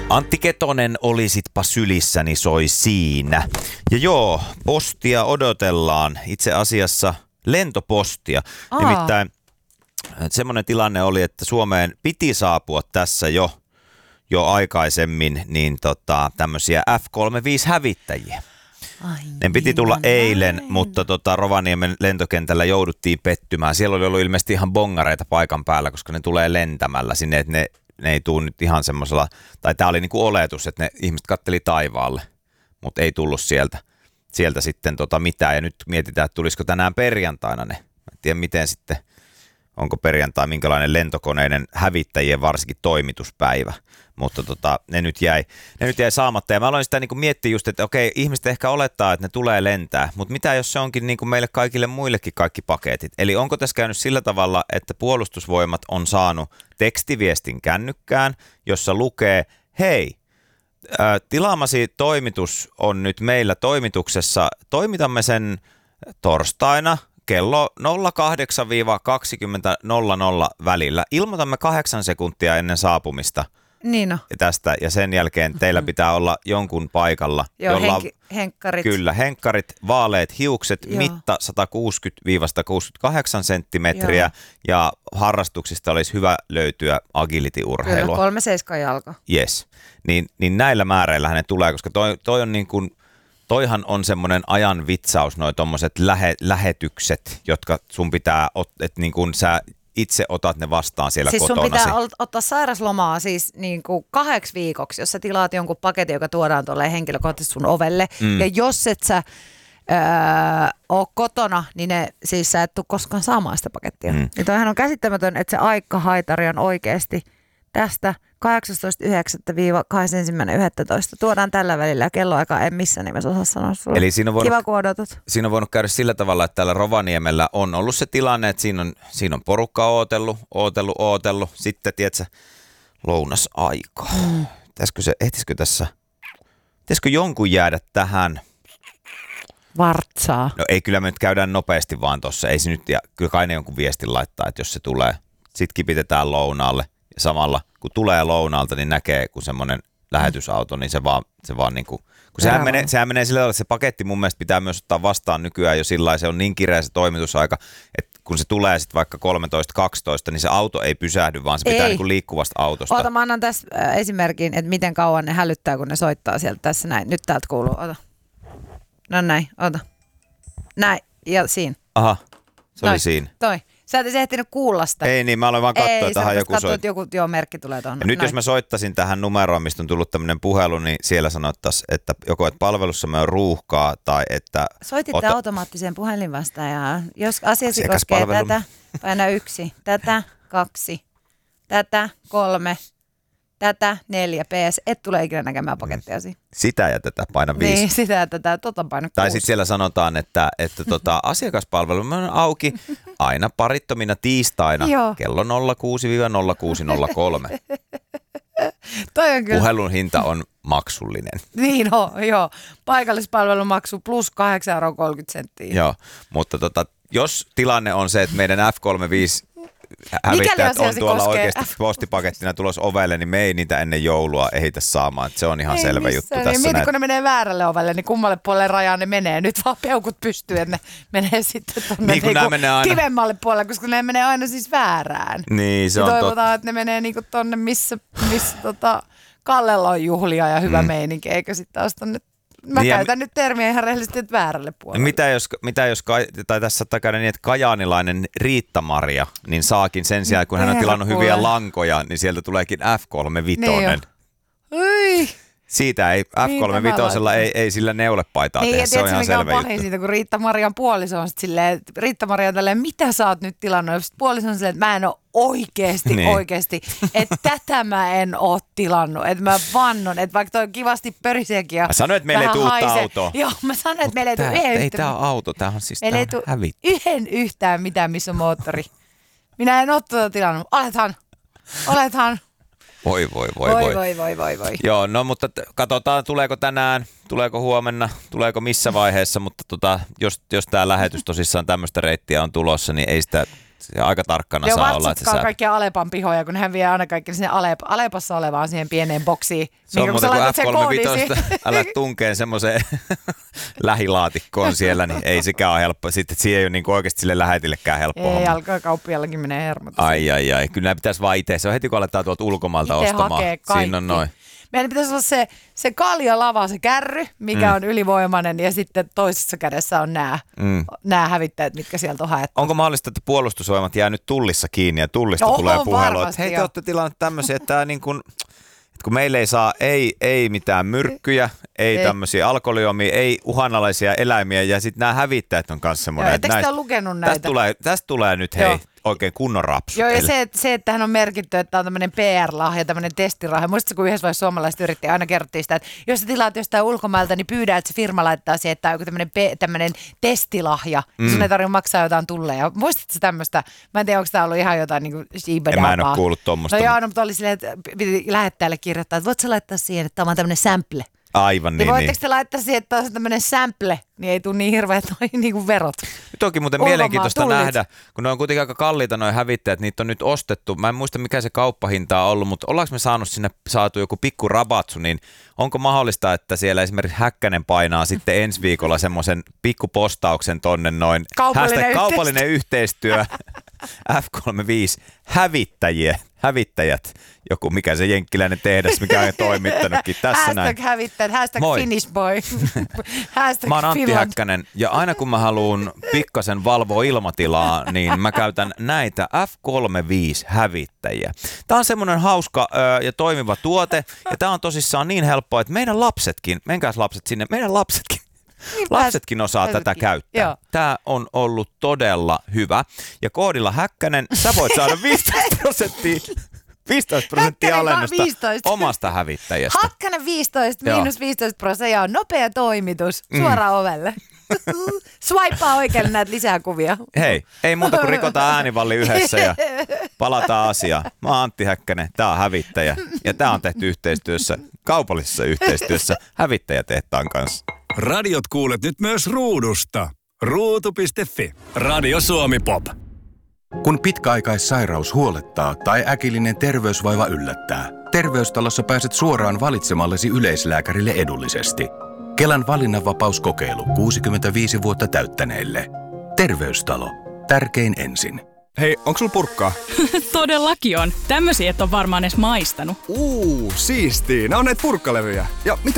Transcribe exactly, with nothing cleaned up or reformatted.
Antti Ketonen, olisitpa sylissäni soi siinä. Ja joo, postia odotellaan. Itse asiassa lentopostia. Aa. Nimittäin semmoinen tilanne oli, että Suomeen piti saapua tässä jo, jo aikaisemmin niin tota, tämmöisiä F kolmekymmentäviisi hävittäjiä. Ai ne piti tulla niin, eilen, näin. Mutta tota, Rovaniemen lentokentällä jouduttiin pettymään. Siellä oli ollut ilmeisesti ihan bongareita paikan päällä, koska ne tulee lentämällä sinne, että ne, ne ei tule nyt ihan semmoisella, tai tämä oli niinku oletus, että ne ihmiset katteli taivaalle, mutta ei tullut sieltä, sieltä sitten tota mitään. Ja nyt mietitään, että tulisiko tänään perjantaina ne. En tiedä miten sitten, onko perjantai minkälainen lentokoneiden hävittäjien varsinkin toimituspäivä. Mutta tota, ne, nyt jäi, ne nyt jäi saamatta. Ja mä aloin sitä niin kuin miettiä just, että okei, ihmiset ehkä olettaa, että ne tulee lentää. Mutta mitä jos se onkin niin kuin meille kaikille muillekin kaikki paketit? Eli onko tässä käynyt sillä tavalla, että puolustusvoimat on saanut tekstiviestin kännykkään, jossa lukee, hei, ää, tilaamasi toimitus on nyt meillä toimituksessa. Toimitamme sen torstaina kello nolla kahdeksan kaksikymmentä nolla nolla välillä. Ilmoitamme kahdeksan sekuntia ennen saapumista. Niin no. Tästä, ja sen jälkeen teillä pitää olla jonkun paikalla. Joo, jolla, henki, henkkarit. Kyllä, henkkarit, vaaleet hiukset, joo. Mitta sata kuusikymmentä sata kuusikymmentäkahdeksan senttimetriä, joo. Ja harrastuksista olisi hyvä löytyä agility-urheilua. Kyllä, kolme seiskan jalka. Yes, niin, niin näillä määreillä ne tulee, koska toi, toi on niin kuin, toihan on semmoinen ajan vitsaus, noi tommoset lähe, lähetykset, jotka sun pitää, että niin kuin sä itse otat ne vastaan siellä siis kotonasi. Siis sun pitää ottaa sairaslomaa siis niin kuin kahdeksi viikoksi, jos sä tilaat jonkun paketin, joka tuodaan tuolle henkilökohtaisesti sun ovelle. Mm. Ja jos et sä öö, ole kotona, niin ne, siis sä et tule koskaan saamaan sitä pakettia. Mm. Niin toihan on käsittämätön, että se aikahaitari on oikeasti tästä kahdeksastoista yhdeksättä kahdeskymmenesensimmäinen yhdestoista tuodaan tällä välillä ja kelloaika en missään nimessä osaa sanoa sulle. Eli siinä on voinut, kiva, kun odotat. Siinä on voinut käydä sillä tavalla, että täällä Rovaniemellä on ollut se tilanne, että siinä on, siinä on porukka ootellut, ootellut, ootellut. Sitten, tiedätkö, lounasaikaa. Mm. Pitäisikö se, ehtisikö tässä, pitäisikö jonkun jäädä tähän? Vartsaa. No ei, kyllä me nyt käydään nopeasti vaan tuossa. Ei se nyt, ja kyllä kai ne jonkun viestin laittaa, että jos se tulee, sit kipitetään lounaalle. Ja samalla, kun tulee lounaalta, niin näkee, kun semmoinen lähetysauto, niin se vaan, se vaan niin kuin, kun sehän menee, sehän menee sillä tavalla, että se paketti mun mielestä pitää myös ottaa vastaan nykyään jo sillä se on niin kireä se toimitusaika, että kun se tulee sitten vaikka kolmetoista kaksitoista, niin se auto ei pysähdy, vaan se pitää niin kuin liikkuvasta autosta. Ota, mä annan tässä esimerkin, että miten kauan ne hälyttää, kun ne soittaa sieltä tässä näin. Nyt täältä kuuluu, ota. No näin, ota. Näin, ja siinä. Aha, se toi, oli siinä. Toi. Sä et ehtinyt kuulla sitä. Ei niin, mä aloin vaan katsoa, että tähän joku soit. joku joo, merkki tulee tuohon. Ja nyt jos mä soittasin tähän numeroon, mistä on tullut tämmöinen puhelu, niin siellä sanottaisiin, että joko että palvelussamme on ruuhkaa tai että... Soititte ota... automaattiseen puhelinvastaajaan. Jos asiasi koskee tätä, paina yksi, tätä, kaksi, tätä, kolme, tätä, neljä, P S, et tule ikinä näkemään pakettiasi. Sitä ja tätä, paina viisi. Niin, sitä ja tätä, tota paina kuusi. Tai sitten siellä sanotaan, että, että tota, asiakaspalvelu on auki aina parittomina tiistaina kello nolla kuusi nolla kuusi nolla kolme. Toi on kyllä. Puhelun hinta on maksullinen. Niin on, joo. Paikallispalvelumaksu plus kahdeksan euroa kolmekymmentä senttiä. Joo, mutta tota, jos tilanne on se, että meidän F kolmekymmentäviisi hävittäjät on tuolla oikeasti postipakettina tulossa ovelle, niin me ei niitä ennen joulua ehitä saamaan. Että se on ihan ei selvä missään. Juttu tässä. Mieti, kun ne menee väärälle ovelle, niin kummalle puolelle rajaan ne menee. Nyt vaan peukut pystyy, että ne menee sitten tuonne niin, niinku aina... kivemmalle puolelle, koska ne menee aina siis väärään. Niin, se ja on toivotaan, totta. että ne menee niinku tuonne, missä, missä tota, Kallella on juhlia ja hyvä mm. meininki, eikä sitten taas tuonne. Mä niin käytän mi- nyt termiä ihan rehellisesti, että väärälle puolelle. Mitä jos, mitä jos tai tässä takana niin, että kajaanilainen Riitta-Maria, niin saakin sen sijaan, kun hän on tilannut hyviä lankoja, niin sieltä tuleekin F kolmekymmentäviisi. Niin siitä ei, F kolmekymmentäviisi ei, ei sillä neulepaitaa niin, tehdä, se on ihan selvä juttu. Niin, siitä, kun Riitta-Marian puoliso on sitten silleen, Riitta-Maria on tälleen, mitä sä oot nyt tilannut? Ja puoliso on silleen, että mä en ole oikeesti, niin. oikeesti, että tätä mä en oo tilannut, että mä vannon, että vaikka toi kivasti pöriseekin ja mä sanoin, että meillä ei tule uutta autoa. Joo, mä sanoin, että meillä ei tule yhden Ei tää ole auto, tää on siis meillä tää hävitty. Yhden yhtään mitään, missä on moottori. Minä en oo tuota tilannut. Olethan, olethan. Voi, voi, voi, voi. Voi, voi, voi, voi. Joo, no mutta t- katsotaan, tuleeko tänään, tuleeko huomenna, tuleeko missä vaiheessa, mutta tota, jos, jos tämä lähetys tosissaan tämmöistä reittiä on tulossa, niin ei sitä Se aika tarkkana Joo, saa olla. Että se sä... kaikkia Alepan pihoja, kun hän vie aina kaikki sinne Alep, Alepassa olevaan siihen pieneen boksiin. Se on niin, muuten kuin F F kolmekymmentäviisi, älä tunkeen semmoiseen lähilaatikkoon siellä, niin ei sekään ole helppo. Sitten siihen ei ole niin oikeasti sille lähetillekään helppo Ei, homma. alkaa kauppiallakin menee hermot. Ai, ai, ai. Kyllä nämä pitäisi vaan itse. Se on heti, kun aletaan tuolta ulkomailta Ite ostamaan. Siinä on noin. Meidän pitäisi olla se, se kaljalava, se kärry, mikä mm. on ylivoimainen, ja sitten toisessa kädessä on nämä, mm. nämä hävittäjät, mitkä sieltä on haettu. Onko mahdollista, että puolustusvoimat jää nyt tullissa kiinni ja tullista Oho, tulee puhelu, että hei, jo. te olette tilannut tämmöisiä, että, tämä niin kuin, että kun meillä ei saa ei, ei mitään myrkkyjä, ei, ei. tämmöisiä alkoholiomia, ei uhanalaisia eläimiä, ja sitten nämä hävittäjät on kanssa semmoinen. Ettekö te ole lukenut näitä? Tästä tulee, tästä tulee nyt hei. Joo. Oikein kunnon rapsu. Joo, ja se, että, se, että hän on merkitty, että on tämmöinen P R-lahja, tämmöinen testirahja. Muistatko, kun yhdessä vaiheessa suomalaiset yritti, aina kerrottiin sitä, että jos sä tilaat jostain ulkomailta, niin pyydä, että se firma laittaa siihen, että on joku tämmöinen, pe- tämmöinen testilahja. Mm. Sun ei tarvitse maksaa jotain tulleja. Muistatko tämmöistä? Mä en tiedä, onko tämä ollut ihan jotain niin kuin en mä en ole kuullut tommoista. No joo, no, mutta oli silleen, että piti lähettäjälle kirjoittaa, että voit sä laittaa siihen, että tämä on tämmöinen sample. Aivan niin. Niin voitteko niin. te laittaa siihen, että on tämmöinen sample, niin ei tule niin hirveät noi niinku verot. Nyt onkin muuten Ulkomaan mielenkiintoista tullit. nähdä, kun ne on kuitenkin aika kalliita noi hävittäjät, niitä on nyt ostettu. Mä en muista mikä se kauppahinta on ollut, mutta ollaanko me saanut sinne saatu joku pikku rabatsu, niin onko mahdollista, että siellä esimerkiksi Häkkänen painaa sitten ensi viikolla semmoisen pikkupostauksen tonne noin. Kaupallinen Hashtag yhteistyö. kaupallinen yhteistyö F kolmekymmentäviisi hävittäjiä. Hävittäjät, joku mikä se jenkkiläinen tehdas, mikä on toimittanutkin tässä hashtag näin. Hashtag hävittäjät, hashtag Moi. Finnish boy, hashtag Mä oon Antti Finland. Häkkänen ja aina kun mä haluun pikkasen valvoa ilmatilaa, niin mä käytän näitä F kolmekymmentäviisi hävittäjiä. Tää on semmonen hauska ö, ja toimiva tuote ja tää on tosissaan niin helppoa, että meidän lapsetkin, menkääs lapset sinne, meidän lapsetkin. Niin, Lapsetkin osaa lapsetkin. tätä käyttää. Joo. Tämä on ollut todella hyvä. Ja koodilla Häkkänen sä voit saada viisitoista prosenttia, viisitoista prosenttia Häkkänen vaan alennusta viisitoista. omasta hävittäjästä. Hakkanen viisitoista, Joo. miinus viisitoista prosenttia ja on nopea toimitus suoraan mm. ovelle. Swipea oikealle näitä lisää kuvia. Hei, ei muuta kuin rikotaan äänivalli yhdessä ja palataan asiaan. Mä oon Antti Häkkänen, tää on hävittäjä ja tää on tehty yhteistyössä, kaupallisessa yhteistyössä hävittäjätehtaan kanssa. Radiot kuulet nyt myös ruudusta. ruutu piste fi. Radio Suomi Pop. Kun pitkäaikaissairaus huolettaa tai äkillinen terveysvaiva yllättää, Terveystalossa pääset suoraan valitsemallesi yleislääkärille edullisesti. Kelan valinnanvapauskokeilu kuusikymmentäviisi vuotta täyttäneille. Terveystalo. Tärkein ensin. Hei, onko sulla purkkaa? Todellakin on. Tämmösiä et ole varmaan edes maistanut. Uu, siistii. Nämä on näitä purkkalevyjä. Ja mitä